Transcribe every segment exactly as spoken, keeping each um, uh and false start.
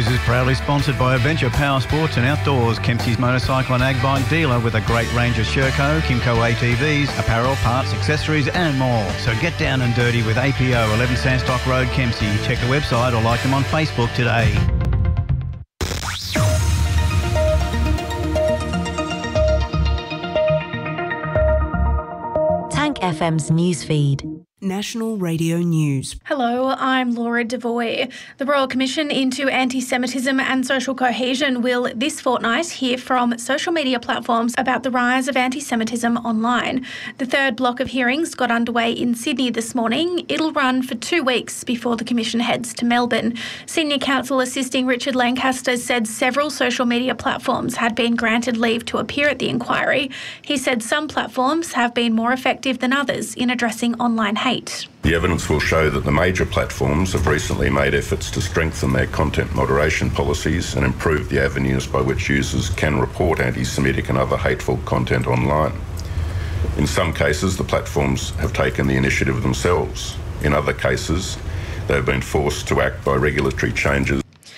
News is proudly sponsored by Adventure Power Sports and Outdoors, Kempsey's motorcycle and ag bike dealer with a great range of Sherco, Kimco A T Vs, apparel, parts, accessories and more. So get down and dirty with A P O, eleven Sandstock Road, Kempsey. Check the website or like them on Facebook today. Tank F M's newsfeed. National Radio News. Hello, I'm Laura Devoy. The Royal Commission into Anti-Semitism and Social Cohesion will this fortnight hear from social media platforms about the rise of anti-Semitism online. The third block of hearings got underway in Sydney this morning. It'll run for two weeks before the Commission heads to Melbourne. Senior counsel assisting Richard Lancaster said several social media platforms had been granted leave to appear at the inquiry. He said some platforms have been more effective than others in addressing online hate. The evidence will show that the major platforms have recently made efforts to strengthen their content moderation policies and improve the avenues by which users can report anti-Semitic and other hateful content online. In some cases, the platforms have taken the initiative themselves. In other cases, they have been forced to act by regulatory changes.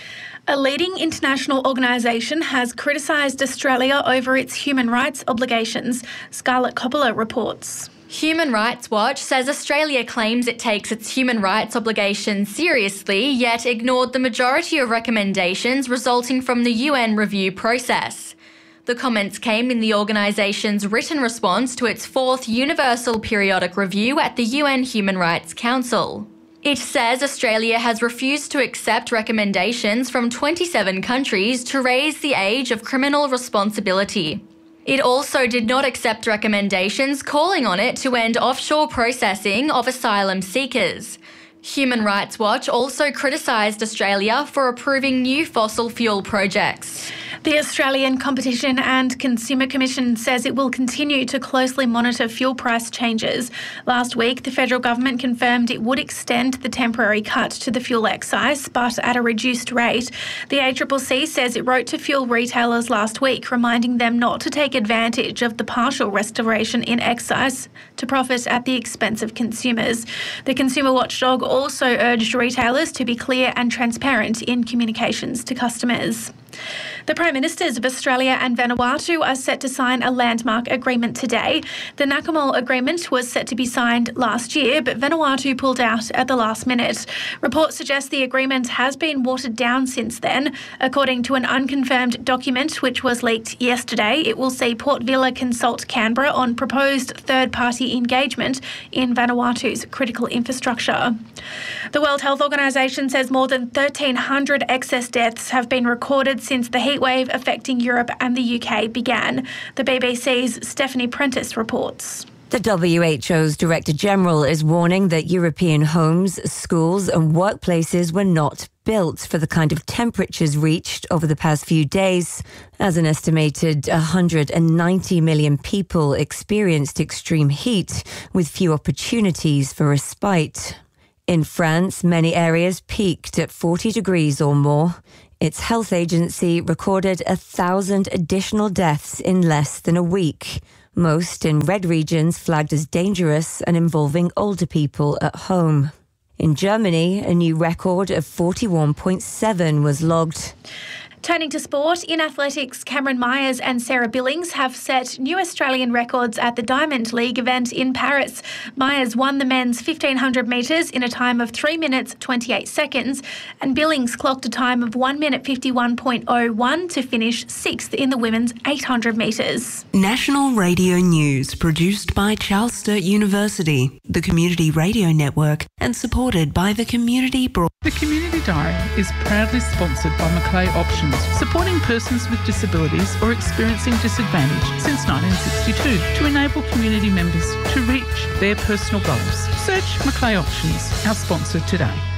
A leading international organisation has criticised Australia over its human rights obligations. Scarlett Coppola reports. Human Rights Watch says Australia claims it takes its human rights obligations seriously, yet ignored the majority of recommendations resulting from the U N review process. The comments came in the organisation's written response to its fourth Universal Periodic Review at the U N Human Rights Council. It says Australia has refused to accept recommendations from twenty-seven countries to raise the age of criminal responsibility. It also did not accept recommendations calling on it to end offshore processing of asylum seekers. Human Rights Watch also criticised Australia for approving new fossil fuel projects. The Australian Competition and Consumer Commission says it will continue to closely monitor fuel price changes. Last week, the federal government confirmed it would extend the temporary cut to the fuel excise, but at a reduced rate. The A C C C says it wrote to fuel retailers last week, reminding them not to take advantage of the partial restoration in excise to profit at the expense of consumers. The consumer watchdog also urged retailers to be clear and transparent in communications to customers. The Prime Ministers of Australia and Vanuatu are set to sign a landmark agreement today. The Nakamal Agreement was set to be signed last year, but Vanuatu pulled out at the last minute. Reports suggest the agreement has been watered down since then. According to an unconfirmed document which was leaked yesterday, it will see Port Vila consult Canberra on proposed third-party engagement in Vanuatu's critical infrastructure. The World Health Organisation says more than thirteen hundred excess deaths have been recorded since the heatwave affecting Europe and the U K began. The B B C's Stephanie Prentice reports. The W H O's Director General is warning that European homes, schools and workplaces were not built for the kind of temperatures reached over the past few days, as an estimated one hundred ninety million people experienced extreme heat with few opportunities for respite. In France, many areas peaked at forty degrees or more. Its health agency recorded a thousand additional deaths in less than a week, most in red regions flagged as dangerous and involving older people at home. In Germany, a new record of forty-one point seven was logged. Turning to sport, in athletics, Cameron Myers and Sarah Billings have set new Australian records at the Diamond League event in Paris. Myers won the men's fifteen hundred metres in a time of three minutes twenty-eight seconds, and Billings clocked a time of one minute fifty-one point oh one to finish sixth in the women's eight hundred metres. National Radio News, produced by Charles Sturt University, the Community Radio Network, and supported by the Community Broad. The Community Diary is proudly sponsored by Macleay Options, supporting persons with disabilities or experiencing disadvantage since nineteen sixty-two to enable community members to reach their personal goals. Search Macleay Options, our sponsor today.